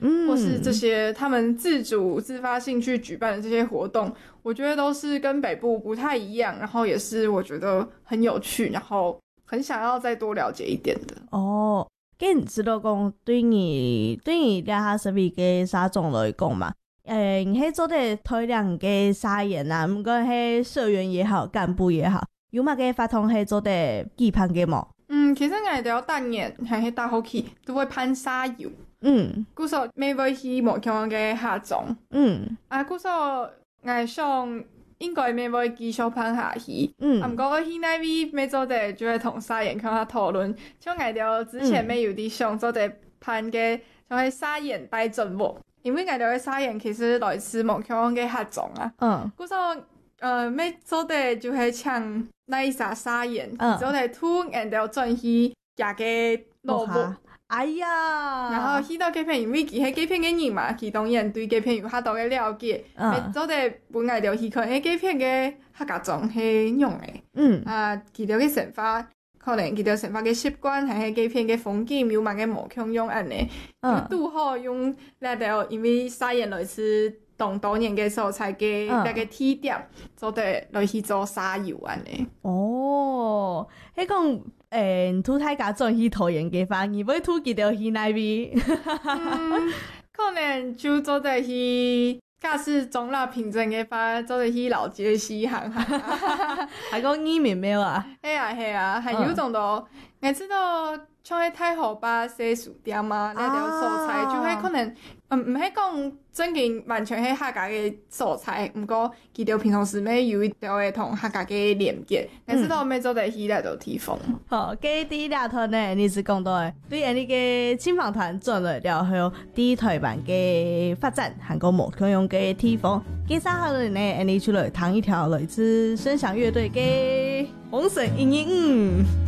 或是这些他们自主自发性去举办的这些活动，我觉得都是跟北部不太一样，然后也是我觉得很有趣，然后很想要再多了解一点的。 哦，咁知道講對你了下身邊嘅沙總來講嘛，你喺做啲推廣嘅沙員啊，唔管係社員也好，幹部也好，有乜嘅法通係做啲舉辦嘅冇？ 其實我哋有單年係大學期都會攀沙遊。古時候未會去無強嘅下種。古時候我想應該未會繼續攀下去。不過我去那邊未做啲就會同沙員向佢討論，像我哋之前未有啲想做啲攀嘅，就係沙員帶進步，因為我哋嘅沙員其實來自無強嘅下種啊。古時候未做啲就係搶那一隻沙員，做啲突然就轉去假嘅路步。 哎呀！ 然後去到嗰片，因為佢係嗰片嘅人嘛，佢當然對嗰片有較多嘅了解。做啲本來就去看，嗰片嘅客家種係用嘅。佢哋嘅生活，可能佢哋生活嘅習慣，係嗰片嘅風景，有乜嘅無強用安尼，就拄好用嚟到，因為沙員來自多年嘅素材嘅那個起點，做啲來去做沙遊安尼。 哦，迄講。土太家轉去桃園嘅話，而唔會土記到去那邊。 可能就做得去假使中立平鎮嘅話，做得去老街西行。 還講語面沒有啊？ 係啊，還有種到，我知道像喺太河壩寫書店嘛，那條素材就係可能，唔係講真嘅完全係客家嘅素材，不過佢哋平常時咩有一條會同客家嘅連結，我知道咩做得去那條地方。 好，第一兩團呢，你是講到嘅，對你嘅青訪團做了了後，第一台版嘅發展，韓國無強用嘅地方，接下來呢，你出來彈一條來自聲響樂隊嘅紅色陰影。